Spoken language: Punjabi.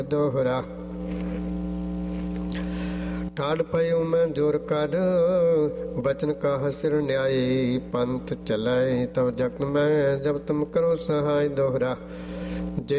ਦੋਹਰਾ। ਠਾੜ ਪਇਉ ਮੈਂ ਜੋਰ ਕਰ, ਬਚਨ ਕਾ ਸਿਰ ਨਿਆਈ। ਪੰਥ ਚਲਾਏ ਤਬ ਜਗਤ ਮੈਂ, ਜਬ ਤੁਮ ਕਰੋ ਸਹਾय ਦੋਹਰਾ।